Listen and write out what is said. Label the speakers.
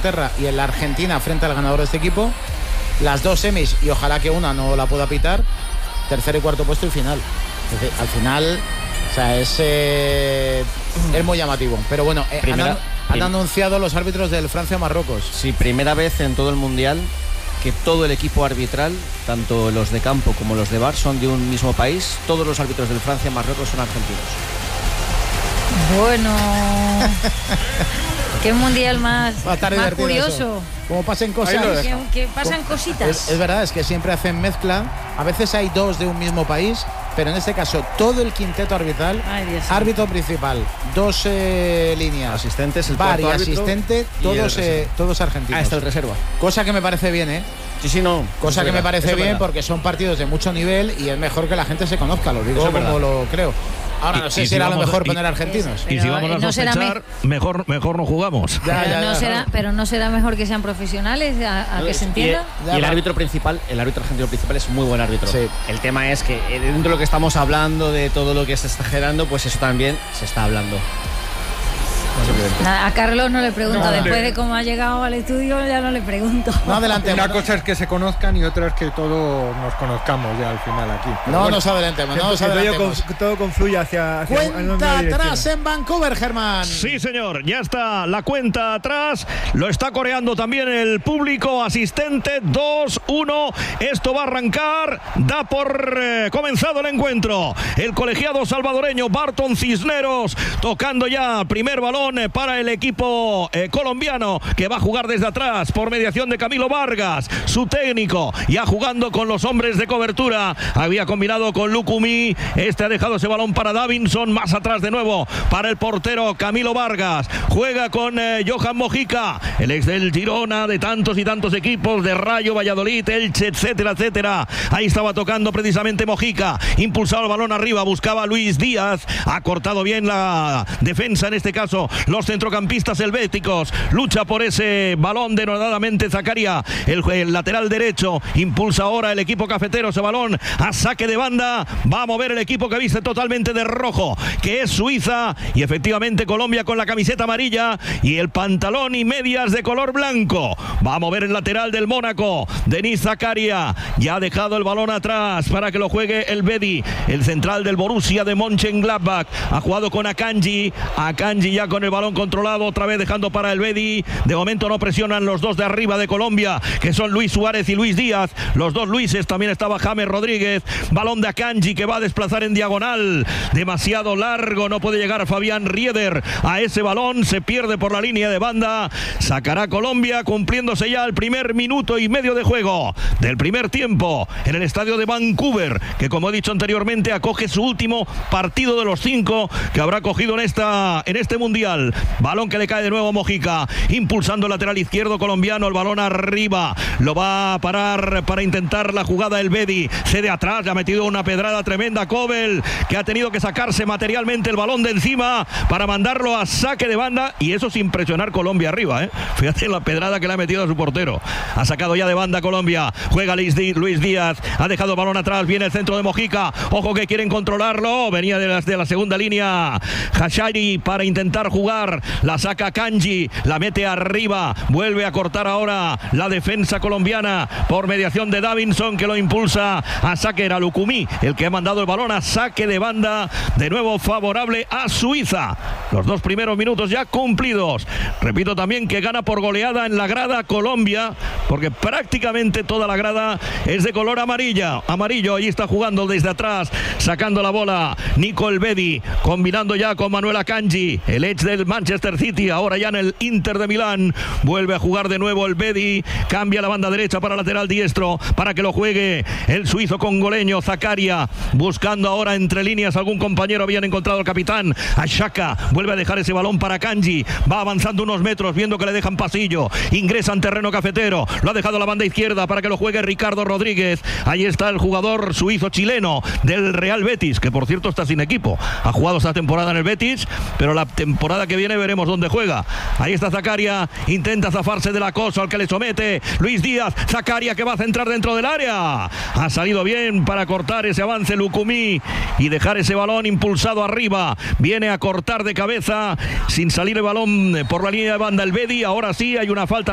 Speaker 1: Inglaterra y en la Argentina frente al ganador de este equipo. Las dos semis, y ojalá que una no la pueda pitar, tercer y cuarto puesto y final. Es decir, al final, o sea, es muy llamativo. Pero bueno, han anunciado los árbitros del Francia-Marruecos.
Speaker 2: Sí, primera vez en todo el Mundial que todo el equipo arbitral, tanto los de campo como los de VAR, son de un mismo país. Todos los árbitros del Francia-Marruecos son argentinos.
Speaker 3: Bueno, qué mundial más curioso.
Speaker 1: Eso. Como pasen cosas.
Speaker 3: Que pasan cositas.
Speaker 1: Es verdad, es que siempre hacen mezcla. A veces hay dos de un mismo país, pero en este caso todo el quinteto arbitral, árbitro principal, dos líneas,
Speaker 2: asistentes, el
Speaker 1: VAR y asistente, todos argentinos.
Speaker 2: Hasta el reserva.
Speaker 1: Cosa que me parece bien, ¿eh?
Speaker 2: Sí, no.
Speaker 1: Cosa que me parece bien porque son partidos de mucho nivel y es mejor que la gente se conozca, lo digo como lo creo. Ahora no sé si era lo mejor poner argentinos.
Speaker 4: Y si vamos a sospechar, mejor no jugamos.
Speaker 3: Pero no será mejor que sean profesionales, a que se entienda.
Speaker 2: Y el árbitro argentino principal es muy buen árbitro. Sí. El tema es que dentro de lo que estamos hablando, de todo lo que se está generando, pues eso también se está hablando.
Speaker 3: A Carlos no le pregunto, después de cómo ha llegado al estudio ya no le pregunto.
Speaker 1: No, adelante.
Speaker 5: Una cosa es que se conozcan y otra es que todos nos conozcamos ya al final aquí.
Speaker 1: Pero no nos adelantemos.
Speaker 6: Todo confluye hacia
Speaker 1: cuenta atrás en Vancouver, Germán.
Speaker 4: Sí, señor, ya está la cuenta atrás. Lo está coreando también el público asistente. 2-1. Esto va a arrancar. Da por comenzado el encuentro. El colegiado salvadoreño Barton Cisneros tocando ya primer balón para el equipo colombiano, que va a jugar desde atrás por mediación de Camilo Vargas, su técnico, ya jugando con los hombres de cobertura. Había combinado con Lucumí. Ha dejado ese balón para Davinson, más atrás de nuevo para el portero Camilo Vargas. Juega con Johan Mojica, el ex del Girona, de tantos y tantos equipos, de Rayo Valladolid, Elche, etcétera, etcétera. Ahí estaba tocando precisamente Mojica, impulsado el balón arriba, buscaba Luis Díaz, ha cortado bien la defensa, en este caso los centrocampistas helvéticos. Lucha por ese balón denodadamente Zakaria, el lateral derecho. Impulsa ahora el equipo cafetero ese balón a saque de banda. Va a mover el equipo que viste totalmente de rojo, que es Suiza, y efectivamente Colombia con la camiseta amarilla y el pantalón y medias de color blanco. Va a mover el lateral del Mónaco, Denis Zakaria. Ya ha dejado el balón atrás para que lo juegue el Bedi, el central del Borussia de Mönchengladbach. Ha jugado con Akanji ya con el balón controlado, otra vez dejando para el Bedi. De momento no presionan los dos de arriba de Colombia, que son Luis Suárez y Luis Díaz. Los dos Luises, también estaba James Rodríguez. Balón de Akanji que va a desplazar en diagonal. Demasiado largo, no puede llegar Fabián Rieder a ese balón. Se pierde por la línea de banda. Sacará Colombia, cumpliéndose ya el primer minuto y medio de juego del primer tiempo en el estadio de Vancouver, que como he dicho anteriormente acoge su último partido de los 5 que habrá cogido en este mundial. Balón que le cae de nuevo a Mojica, impulsando el lateral izquierdo colombiano, el balón arriba, lo va a parar para intentar la jugada el Bedi, cede atrás, le ha metido una pedrada tremenda Kobel, que ha tenido que sacarse materialmente el balón de encima para mandarlo a saque de banda, y eso sin presionar Colombia arriba, fíjate la pedrada que le ha metido a su portero. Ha sacado ya de banda Colombia, juega Luis Díaz, ha dejado el balón atrás, viene el centro de Mojica, ojo que quieren controlarlo, venía de la segunda línea Hashari para intentar jugar, la saca Kanji, la mete arriba, vuelve a cortar ahora la defensa colombiana por mediación de Davinson, que lo impulsa a saque. Era Lucumí el que ha mandado el balón a saque de banda, de nuevo favorable a Suiza. Los dos primeros minutos ya cumplidos. Repito también que gana por goleada en la grada Colombia, porque prácticamente toda la grada es de color amarillo. Allí está jugando desde atrás, sacando la bola Nico Elvedi, combinando ya con Manuel Akanji, el ex del Manchester City, ahora ya en el Inter de Milán. Vuelve a jugar de nuevo el Bedi, cambia la banda derecha para lateral diestro, para que lo juegue el suizo congoleño Zakaria, buscando ahora entre líneas algún compañero. Habían encontrado el capitán Ashaka, vuelve a dejar ese balón para Kanji, va avanzando unos metros, viendo que le dejan pasillo, ingresa en terreno cafetero, lo ha dejado a la banda izquierda para que lo juegue Ricardo Rodríguez. Ahí está el jugador suizo-chileno del Real Betis, que por cierto está sin equipo, ha jugado esta temporada en el Betis, pero la temporada que viene veremos dónde juega. Ahí está Zakaria, intenta zafarse del acoso al que le somete Luis Díaz. Zakaria que va a centrar dentro del área, ha salido bien para cortar ese avance Lucumí y dejar ese balón impulsado arriba. Viene a cortar de cabeza sin salir el balón por la línea de banda el Bedi. Ahora sí hay una falta